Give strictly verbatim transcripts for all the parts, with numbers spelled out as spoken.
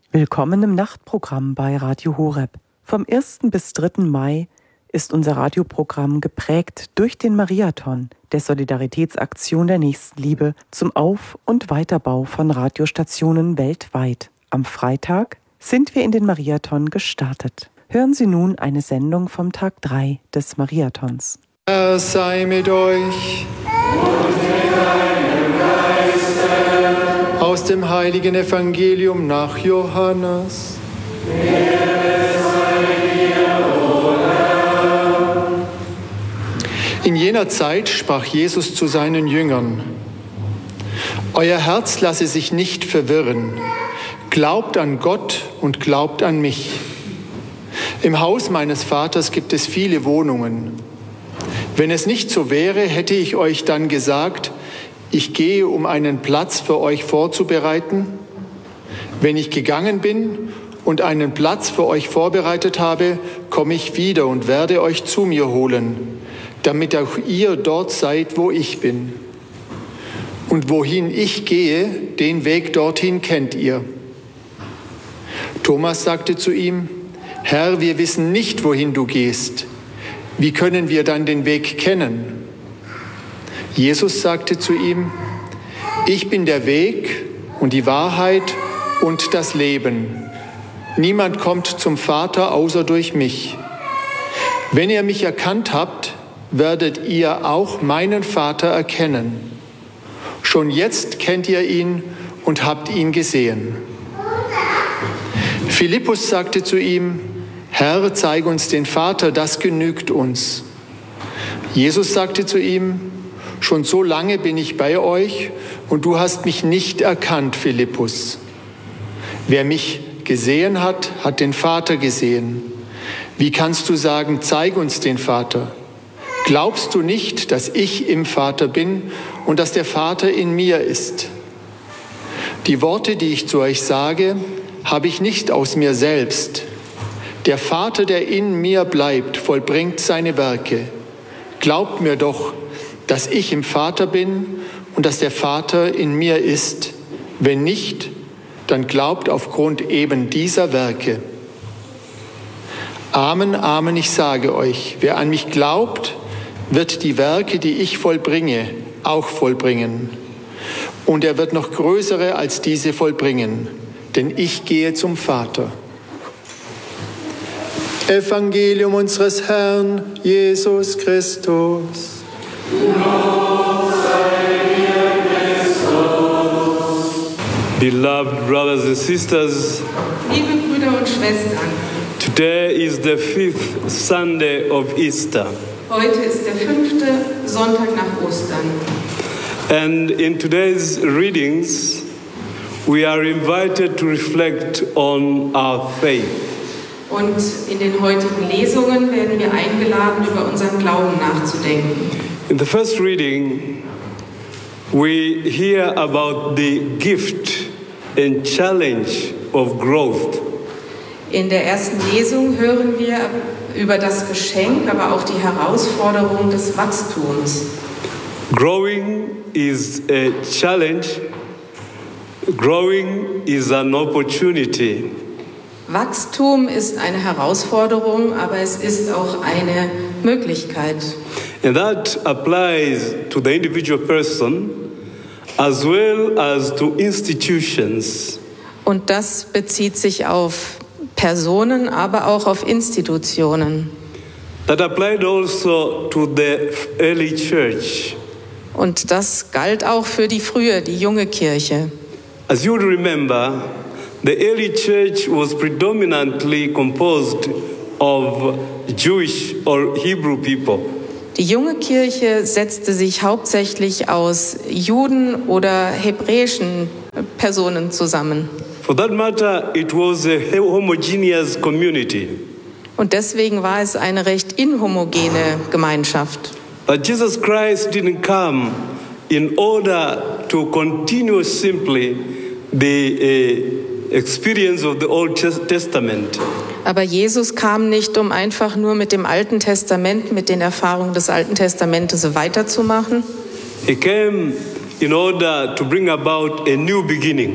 Willkommen im Nachtprogramm bei Radio Horeb. Vom ersten bis dritten Mai ist unser Radioprogramm geprägt durch den Mariathon der Solidaritätsaktion der Nächstenliebe zum Auf- und Weiterbau von Radiostationen weltweit. Am Freitag sind wir in den Mariathon gestartet. Hören Sie nun eine Sendung vom Tag drei des Mariathons. Herr sei mit euch. Und mit deinem Geiste. Aus dem heiligen Evangelium nach Johannes. In jener Zeit sprach Jesus zu seinen Jüngern: Euer Herz lasse sich nicht verwirren. Glaubt an Gott und glaubt an mich. Im Haus meines Vaters gibt es viele Wohnungen. Wenn es nicht so wäre, hätte ich euch dann gesagt, ich gehe, um einen Platz für euch vorzubereiten. Wenn ich gegangen bin und einen Platz für euch vorbereitet habe, komme ich wieder und werde euch zu mir holen, damit auch ihr dort seid, wo ich bin. Und wohin ich gehe, den Weg dorthin kennt ihr. Thomas sagte zu ihm: Herr, wir wissen nicht, wohin du gehst. Wie können wir dann den Weg kennen? Jesus sagte zu ihm: Ich bin der Weg und die Wahrheit und das Leben. Niemand kommt zum Vater außer durch mich. Wenn ihr mich erkannt habt, werdet ihr auch meinen Vater erkennen. Schon jetzt kennt ihr ihn und habt ihn gesehen. Philippus sagte zu ihm: Herr, zeig uns den Vater, das genügt uns. Jesus sagte zu ihm: Schon so lange bin ich bei euch und du hast mich nicht erkannt, Philippus. Wer mich gesehen hat, hat den Vater gesehen. Wie kannst du sagen, zeig uns den Vater? Glaubst du nicht, dass ich im Vater bin und dass der Vater in mir ist? Die Worte, die ich zu euch sage, habe ich nicht aus mir selbst. Der Vater, der in mir bleibt, vollbringt seine Werke. Glaubt mir doch, dass ich im Vater bin und dass der Vater in mir ist. Wenn nicht, dann glaubt aufgrund eben dieser Werke. Amen, Amen, ich sage euch, wer an mich glaubt, wird die Werke, die ich vollbringe, auch vollbringen. Und er wird noch größere als diese vollbringen, denn ich gehe zum Vater. Evangelium unseres Herrn Jesus Christus. Beloved brothers and sisters, liebe Brüder und Schwestern, today is the fifth Sunday of Easter. Heute ist der fünfte Sonntag nach Ostern. And in today's readings, we are invited to reflect on our faith. Und in den heutigen Lesungen werden wir eingeladen, über unseren Glauben nachzudenken. In the first reading, we hear about the gift and challenge of growth. In der ersten Lesung hören wir über das Geschenk, aber auch die Herausforderung des Wachstums. Growing is a challenge. Growing is an opportunity. Wachstum ist eine Herausforderung, aber es ist auch eine Möglichkeit. And that applies to the individual person as well as to institutions. Und das bezieht sich auf Personen, aber auch auf Institutionen. That applied also to the early church. Und das galt auch für die frühe, die junge Kirche. As you remember, the early church was predominantly composed of Jewish or Hebrew people. Die junge Kirche setzte sich hauptsächlich aus Juden oder hebräischen Personen zusammen. For that matter, it was a homogeneous community. Und deswegen war es eine recht inhomogene Gemeinschaft. But Jesus Christ didn't come in order to continue simply the uh, experience of the Old Testament. Aber Jesus kam nicht, um einfach nur mit dem Alten Testament, mit den Erfahrungen des Alten Testamentes weiterzumachen. He came in order to bring about a new beginning.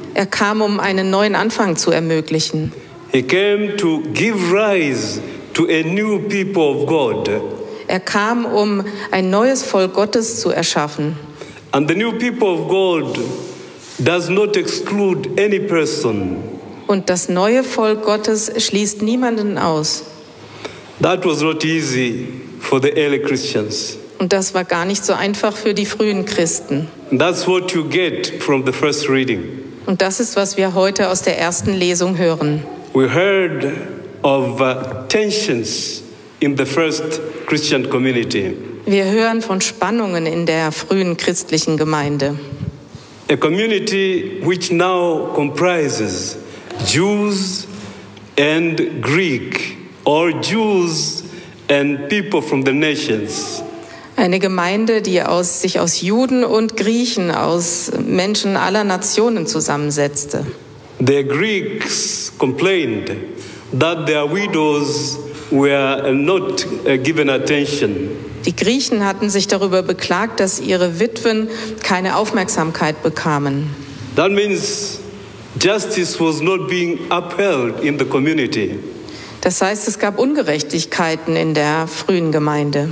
Er kam, um einen neuen Anfang zu ermöglichen. He came to give rise to a new people of God. Er kam, um ein neues Volk Gottes zu erschaffen. And the new people of God does not exclude any person. Und das neue Volk Gottes schließt niemanden aus. That was not easy for the early Christians. Und das war gar nicht so einfach für die frühen Christen. And that's what you get from the first reading. Und das ist, was wir heute aus der ersten Lesung hören. We heard of uh, tensions in the first Christian community. Wir hören von Spannungen in der frühen christlichen Gemeinde. A community which now comprises Jews and Greek, or Jews and people from the nations. Eine Gemeinde, die aus, sich aus Juden und Griechen, aus Menschen aller Nationen zusammensetzte. The Greeks complained that their widows were not uh, given attention. Die Griechen hatten sich darüber beklagt, dass ihre Witwen keine Aufmerksamkeit bekamen. That means justice was not being upheld in the community. Das heißt, es gab Ungerechtigkeiten in der frühen Gemeinde.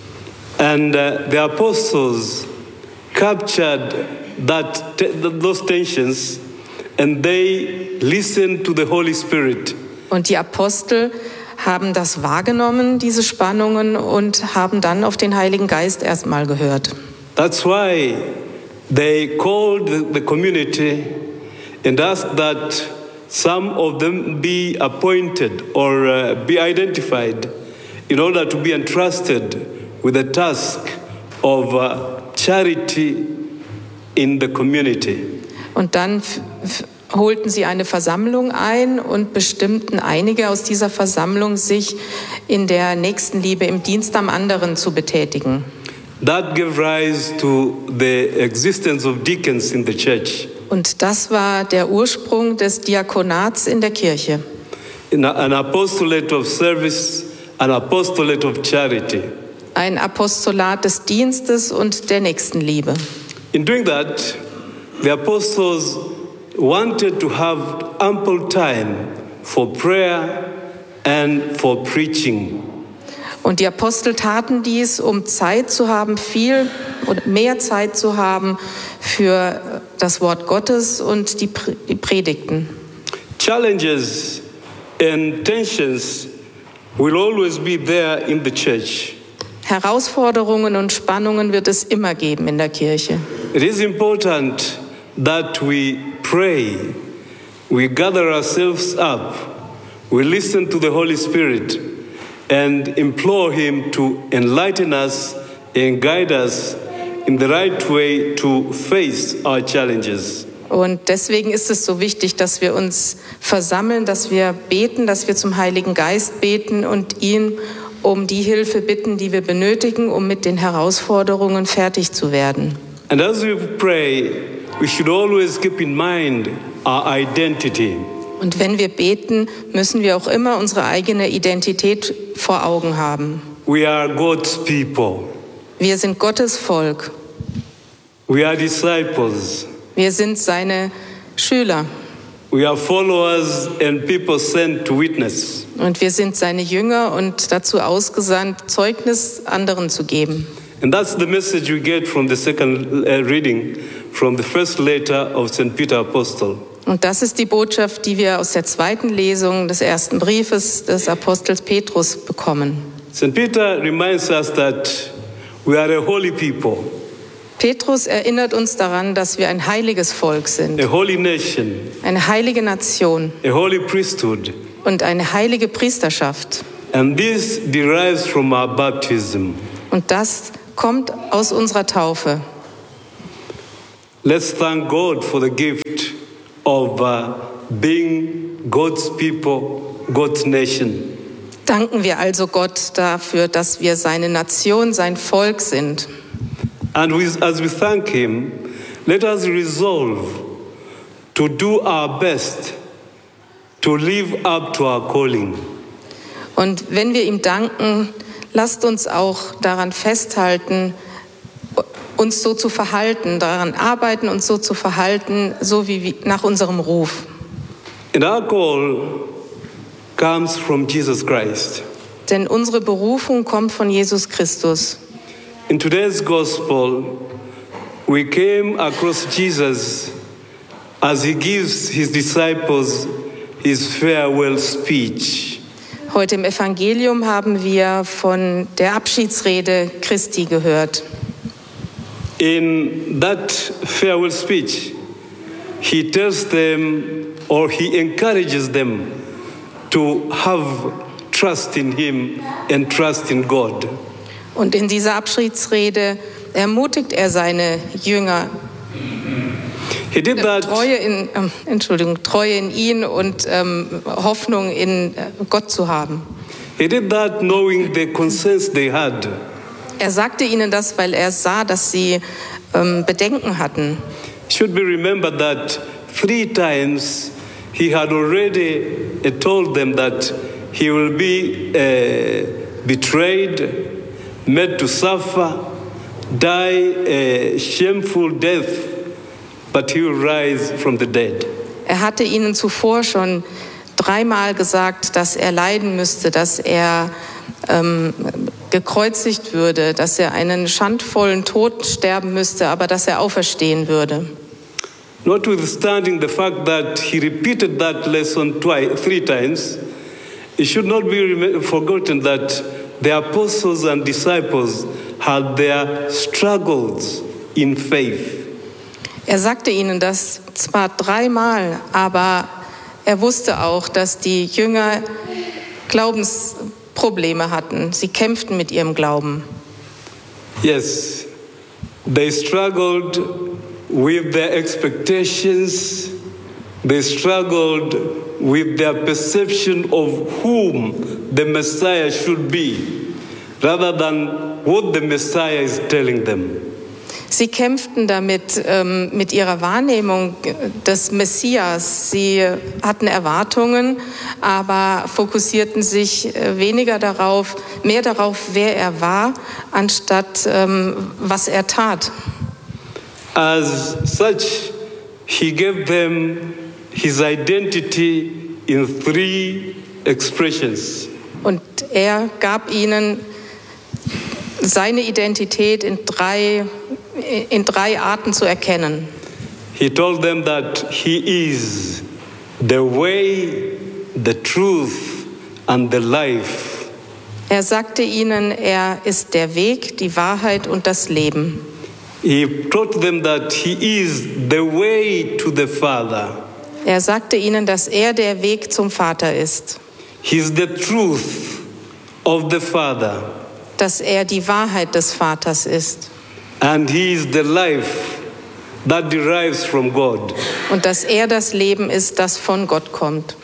And uh, the apostles captured that those tensions and they listened to the Holy Spirit. Und die Apostel haben das wahrgenommen, diese Spannungen, und haben dann auf den Heiligen Geist erstmal gehört. That's why they called the community and asked that some of them be appointed or uh, be identified in order to be entrusted with the task of uh, charity in the community. Und dann holten sie eine Versammlung ein und bestimmten einige aus dieser Versammlung, sich in der Nächstenliebe im Dienst am anderen zu betätigen. That gave rise to the existence of deacons in the church. Und das war der Ursprung des Diakonats in der Kirche. An apostolate of service, an apostolate of charity. Ein Apostolat des Dienstes und der Nächstenliebe. In doing that, the apostles wanted to have ample time for prayer and for preaching. Und die Apostel taten dies, um Zeit zu haben, viel oder mehr Zeit zu haben für das Wort Gottes und die, die Predigten. Challenges and tensions will always be there in the church. Herausforderungen und Spannungen wird es immer geben in der Kirche. It is important that we pray, we gather ourselves up, we listen to the Holy Spirit and implore Him to enlighten us and guide us in the right way to face our challenges. Und deswegen ist es so wichtig, dass wir uns versammeln, dass wir beten, dass wir zum Heiligen Geist beten und ihn um die Hilfe bitten, die wir benötigen, um mit den Herausforderungen fertig zu werden. And as we pray, we should always keep in mind our identity. Und wenn wir beten, müssen wir auch immer unsere eigene Identität vor Augen haben. We are God's people. Wir sind Gottes Volk. We are disciples. Wir sind seine Schüler. We are followers and people sent to witness. Und wir sind seine Jünger und dazu ausgesandt, Zeugnis anderen zu geben. And that's the message we get from the second uh, reading from the first letter of Saint Peter Apostle. Und das ist die Botschaft, die wir aus der zweiten Lesung des ersten Briefes des Apostels Petrus bekommen. Saint Peter reminds us that we are a holy people. Petrus erinnert uns daran, dass wir ein heiliges Volk sind, A holy nation, eine heilige Nation a holy priesthood, und eine heilige Priesterschaft. and this derives from our baptism. Und das kommt aus unserer Taufe. Let's thank God for the gift of uh, being God's people, God's nation. Danken wir also Gott dafür, dass wir seine Nation, sein Volk sind. And we, as we thank Him, let us resolve to do our best to live up to our calling. Und wenn wir ihm danken, lasst uns auch daran festhalten, uns so zu verhalten, daran arbeiten, uns so zu verhalten, so wie nach unserem Ruf. And our call comes from Jesus Christ. Denn unsere Berufung kommt von Jesus Christus. In today's gospel, we came across Jesus as he gives his disciples his farewell speech. Heute im Evangelium haben wir von der Abschiedsrede Christi gehört. In that farewell speech, he tells them, or he encourages them to have trust in him and trust in God. Und in dieser Abschiedsrede ermutigt er seine Jünger, He did that. Treue in, äh, Entschuldigung, Treue in ihn und ähm, Hoffnung in äh, Gott zu haben. He did that knowing the concerns they had. Er sagte ihnen das, weil er sah, dass sie ähm, Bedenken hatten. It should be remembered that three times he had already uh, told them that he will be uh, betrayed, made to suffer, die a shameful death, but he will rise from the dead. Er hatte ihnen zuvor schon dreimal gesagt, dass er leiden müsste, dass er ähm, gekreuzigt würde, dass er einen schandvollen Tod sterben müsste, aber dass er auferstehen würde. Notwithstanding the fact that he repeated that lesson twice, three times, it should not be forgotten that the apostles and disciples had their struggles in faith. Er sagte ihnen das zwar dreimal, aber er wusste auch, dass die Jünger Glaubensprobleme hatten. Sie kämpften mit ihrem Glauben. Yes, they struggled with their expectations. They struggled with their perception of whom the Messiah should be, rather than what the Messiah is telling them. Sie kämpften damit ähm, mit ihrer Wahrnehmung des Messias. Sie hatten Erwartungen, aber fokussierten sich weniger darauf, mehr darauf, wer er war, anstatt ähm, was er tat. As such, he gave them his identity in three expressions. Und er gab ihnen seine Identität in drei in drei Arten zu erkennen. He told them that he is the way, the truth and the life. Er sagte ihnen, er ist der Weg, die Wahrheit und das Leben. He taught them that he is the way to the Father. Er sagte ihnen, dass er der Weg zum Vater ist. He is the truth of the Father. Dass er die Wahrheit des Vaters ist. And he is the life that derives from God. Und dass er das Leben ist, das von Gott kommt.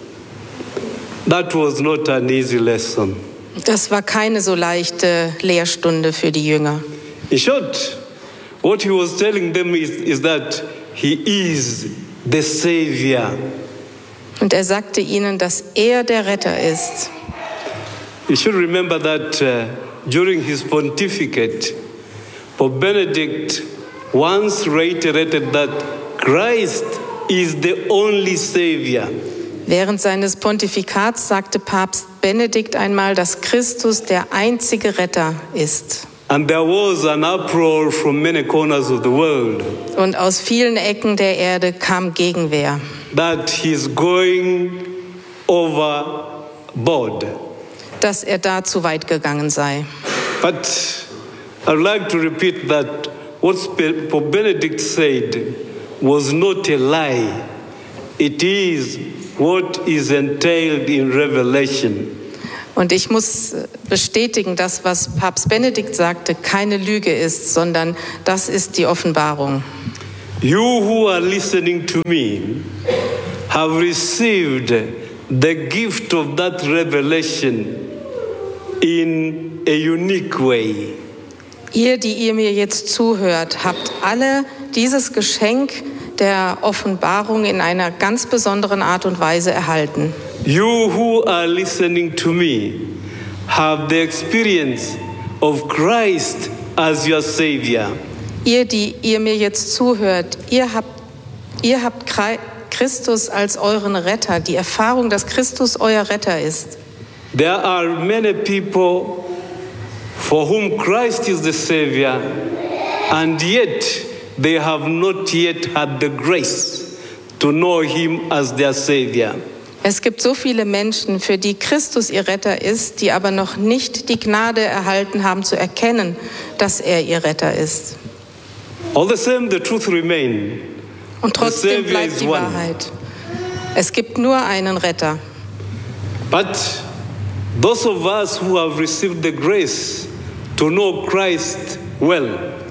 That was not an easy lesson. Das war keine so leichte Lehrstunde für die Jünger. In short, what he was telling them is, is that he is the Savior. Und er sagte ihnen, dass er der Retter ist. You should remember that uh, during his pontificate, Pope Benedict once reiterated that Christ is the only Savior. Während seines Pontifikats sagte Papst Benedikt einmal, dass Christus der einzige Retter ist. And there was an uproar from many corners of the world. Und aus vielen Ecken der Erde kam Gegenwehr. That he's going overboard. Dass er da zu weit gegangen sei. But I'd like to repeat that what Pope Benedict said was not a lie. It is what is entailed in Revelation. Und ich muss bestätigen, dass was Papst Benedikt sagte, keine Lüge ist, sondern das ist die Offenbarung. You who are listening to me have received the gift of that revelation in a unique way. Ihr, die ihr mir jetzt zuhört, habt alle dieses Geschenk der Offenbarung in einer ganz besonderen Art und Weise erhalten. You who are listening to me have the experience of Christ as your Savior. Ihr, die ihr mir jetzt zuhört, ihr habt, ihr habt Christus als euren Retter, die Erfahrung, dass Christus euer Retter ist. There are many people for whom Christ is the Savior, and yet they have not yet had the grace to know him as their Savior. Es gibt so viele Menschen, für die Christus ihr Retter ist, die aber noch nicht die Gnade erhalten haben, zu erkennen, dass er ihr Retter ist. All the same, the truth remains. Und trotzdem bleibt die Wahrheit. Es gibt nur einen Retter. But those of us who have received the grace to know Christ well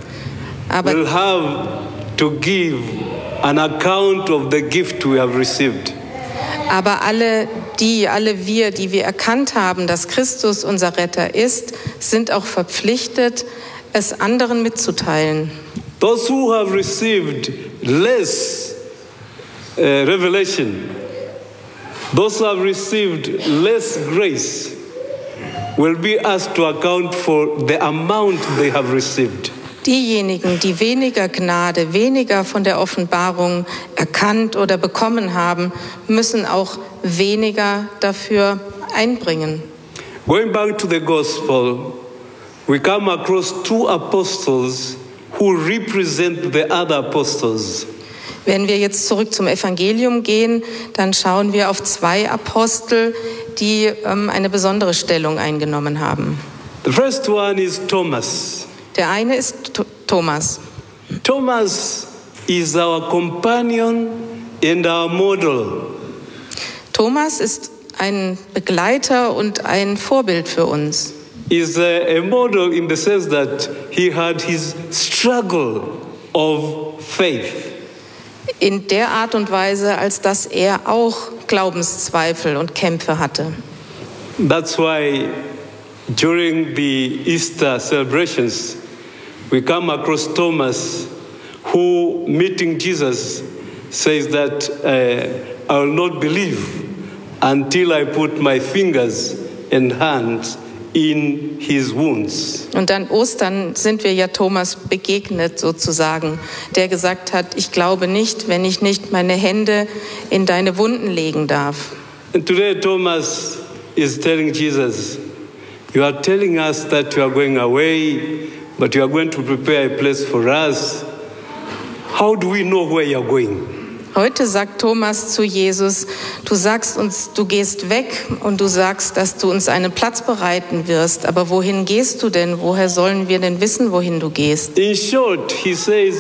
aber will have to give an account of the gift we have received. Aber alle die, alle wir, die wir erkannt haben, dass Christus unser Retter ist, sind auch verpflichtet, es anderen mitzuteilen. Those who have received less uh, revelation, those who have received less grace, will be asked to account for the amount they have received. Diejenigen, die weniger Gnade, weniger von der Offenbarung erkannt oder bekommen haben, müssen auch weniger dafür einbringen. Going back to the gospel, we come across two apostles who represent the other apostles. Wenn wir jetzt zurück zum Evangelium gehen, dann schauen wir auf zwei Apostel, die ähm, eine besondere Stellung eingenommen haben. The first one is Thomas. Der eine ist Th- Thomas. Thomas is our companion and our model. Thomas ist ein Begleiter und ein Vorbild für uns. Is a, a model in the sense that he had his struggle of faith. In der Art und Weise, als dass er auch Glaubenszweifel und Kämpfe hatte. That's why during the Easter celebrations, we come across Thomas, who, meeting Jesus, says that uh, I will not believe until I put my fingers and hands in his wounds. Und an Ostern sind wir ja Thomas begegnet sozusagen, der gesagt hat, ich glaube nicht, wenn ich nicht meine Hände in deine Wunden legen darf. And today Thomas is telling Jesus, you are telling us that you are going away, but you are going to prepare a place for us. How do we know where you are going? Heute sagt Thomas zu Jesus, du sagst uns, du gehst weg und du sagst, dass du uns einen Platz bereiten wirst. Aber wohin gehst du denn? Woher sollen wir denn wissen, wohin du gehst? In short, he says,